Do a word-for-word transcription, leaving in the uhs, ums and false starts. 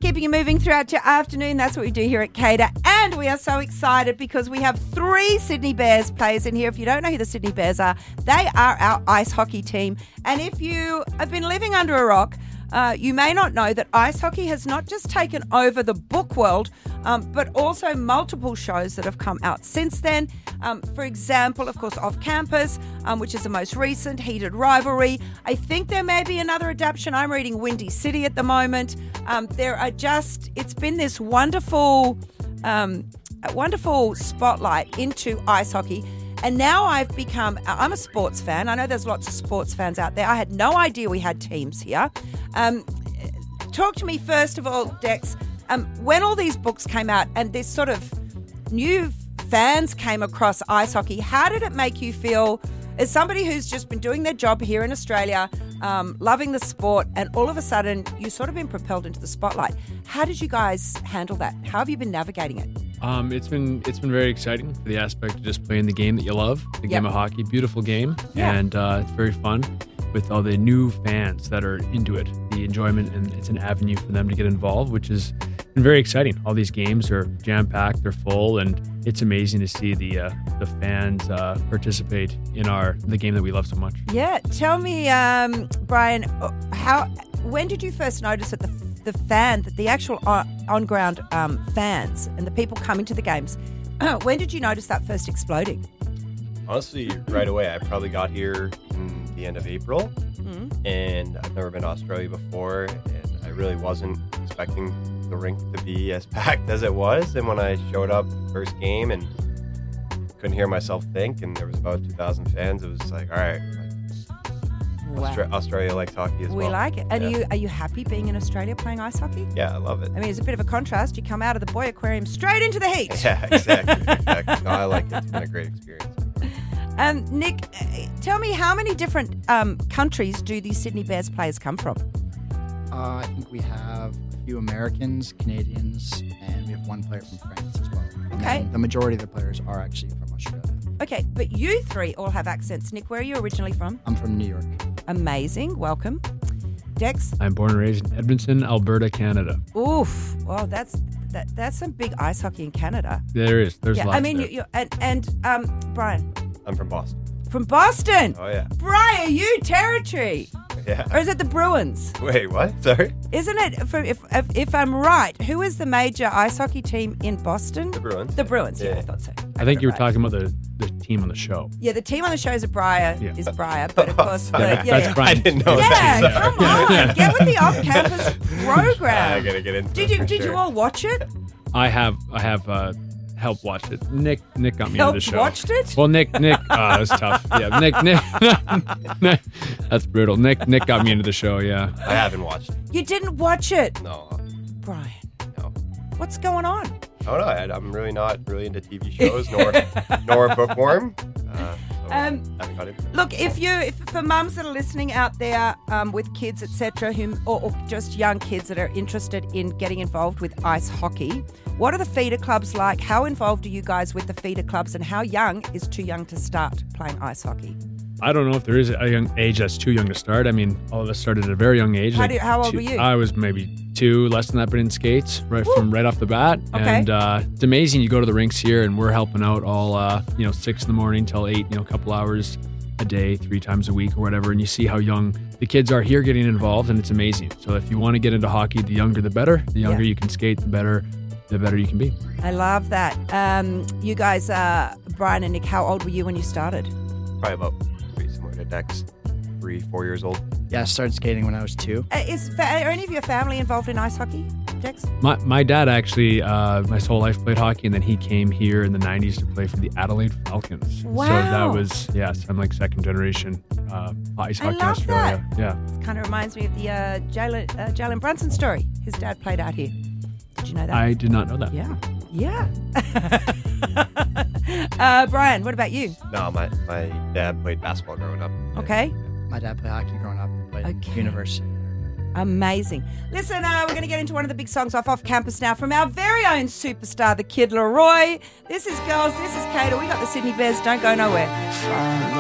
keeping you moving throughout your afternoon. That's what we do here at Cater. And we are so excited because we have three Sydney Bears players in here. If you don't know who the Sydney Bears are, they are our ice hockey team. And if you have been living under a rock, Uh, you may not know that ice hockey has not just taken over the book world, um, but also multiple shows that have come out since then. Um, for example, of course, Off Campus, um, which is the most recent, Heated Rivalry. I think there may be another adaptation. I'm reading Windy City at the moment. Um, there are just, it's been this wonderful, um, wonderful spotlight into ice hockey. And now I've become, I'm a sports fan. I know there's lots of sports fans out there. I had no idea we had teams here. Um, talk to me first of all, Dex, um, when all these books came out and this sort of new fans came across ice hockey, how did it make you feel as somebody who's just been doing their job here in Australia, um, loving the sport, and all of a sudden you've sort of been propelled into the spotlight? How did you guys handle that? How have you been navigating it? Um, it's been it's been very exciting for the aspect of just playing the game that you love, the Yep. game of hockey. Beautiful game, Yeah. and uh, it's very fun with all the new fans that are into it. The enjoyment, and it's an avenue for them to get involved, which has been very exciting. All these games are jam packed, they're full, and it's amazing to see the uh, the fans uh, participate in our the game that we love so much. Yeah, tell me, um, Brian, how when did you first notice that the the fan, that the actual on, on ground um, fans and the people coming to the games, when did you notice that first exploding? Honestly, right away. I probably got here in the end of April, Mm. and I've never been to Australia before, and I really wasn't expecting the rink to be as packed as it was. And when I showed up first game and couldn't hear myself think, and there was about two thousand fans, it was like, all right, Wow. Austra- Australia likes hockey as We well. like it. And yeah. are you are you happy being in Australia playing ice hockey? Yeah, I love it. I mean, it's a bit of a contrast. You come out of the boy aquarium straight into the heat. Yeah, exactly. exactly. No, I like it. It's been a great experience. Um, Nick, uh, tell me, how many different um, countries do these Sydney Bears players come from? Uh, I think we have a few Americans, Canadians, and we have one player from France as well. And Okay. then the majority of the players are actually from Australia. Okay, but you three all have accents. Nick, where are you originally from? I'm from New York. Amazing. Welcome. Dex? I'm born and raised in Edmonton, Alberta, Canada. Oof. Well, that's that, that's some big ice hockey in Canada. There is, there's yeah, lots I mean, there. you, you and, and um, Brian, I'm from Boston. from Boston. Oh, yeah. Brian, you territory. Yeah. Or is it the Bruins? Wait, what? Sorry? Isn't it, for, if, if if I'm right, who is the major ice hockey team in Boston? The Bruins. The Bruins, yeah, Yeah. I thought so. I think got you it were right. talking about the, the team on the show. Yeah, the team on the show is a Briar, Yeah. is Briar, but of course, the, Sorry. yeah, That's yeah. Brian. I didn't know Yeah, that. come on, get with the off-campus program. I gotta get into Did it you for did sure. you all watch it? I have I have uh, helped watch it. Nick Nick got me into Helped the show. watched it? Well, Nick Nick, uh, that's tough. Yeah, Nick Nick, Nick, that's brutal. Nick Nick got me into the show. Yeah. I haven't watched it. You didn't watch it, No. Brian. No. What's going on? I don't know. I, I'm really not really into T V shows nor nor bookworm. Uh, so Um, I haven't got into it. Look, if you, if for mums that are listening out there um, with kids, et cetera, whom or, or just young kids that are interested in getting involved with ice hockey, what are the feeder clubs like? How involved are you guys with the feeder clubs, and how young is too young to start playing ice hockey? I don't know if there is a young age that's too young to start. I mean, all of us started at a very young age. How like do- how old two- were you? I was maybe two, less than that, but in skates right from right off the bat. Okay. And uh, it's amazing. You go to the rinks here, and we're helping out all uh, you know six in the morning till eight. You know, a couple hours a day, three times a week or whatever. And you see how young the kids are here getting involved, and it's amazing. So if you want to get into hockey, the younger the better. The younger Yeah. you can skate, the better. The better you can be. I love that. Um, you guys, uh, Brian and Nick, how old were you when you started? Probably about pretty similar to Dex. Three, four years old. Yeah, I started skating when I was two. Uh, is fa- are any of your family involved in ice hockey, Dex? My my dad actually, uh, my whole life played hockey, and then he came here in the nineties to play for the Adelaide Falcons. So Wow. that was, yes, I'm like second generation uh, ice I hockey in love Australia. Yeah. It kind of reminds me of the uh, Jalen, uh, Jalen Brunson story. His dad played out here. Did you know that? I did not know that. Yeah. Yeah. uh, Brian, what about you? No, my, my dad played basketball growing up. Okay. My dad played hockey growing up. Played Okay. university. Amazing. Listen, uh, we're going to get into one of the big songs off Off Campus now from our very own superstar, the Kid Leroy. This is Girls, this is Cater. We got the Sydney Bears. Don't go nowhere.